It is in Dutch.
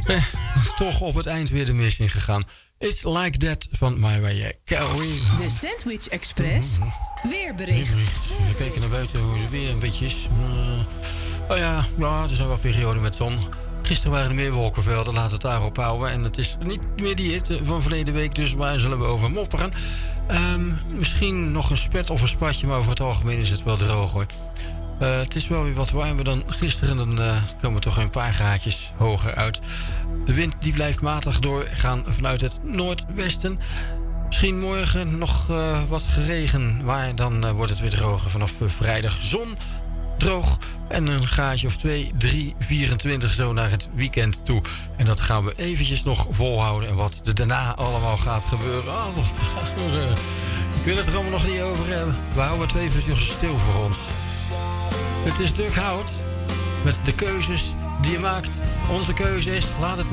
Toch op het eind weer de mis in gegaan. It's Like That van Mariah Carey. De Sandwich Express. Weerbericht. We kijken naar buiten hoe het weer een beetje is. Ja, er zijn wel perioden met zon. Gisteren waren er meer wolkenvelden, laten we het daarop houden. En het is niet meer die hitte van verleden week, dus waar zullen we over mopperen? Misschien nog een spet of een spatje, maar over het algemeen is het wel droog hoor. Het is wel weer wat warmer dan gisteren. Dan komen we toch een paar graadjes hoger uit. De wind die blijft matig doorgaan vanuit het noordwesten. Misschien morgen nog wat geregen. Maar dan wordt het weer droger vanaf vrijdag. Zon, droog en een graadje of 2, 3, 24 zo naar het weekend toe. En dat gaan we eventjes nog volhouden. En wat er daarna allemaal gaat gebeuren. Ik wil het er allemaal nog niet over hebben. We houden 2 uur stil voor ons. Het is Dirk Hout met de keuzes die je maakt. Onze keuze is, laat het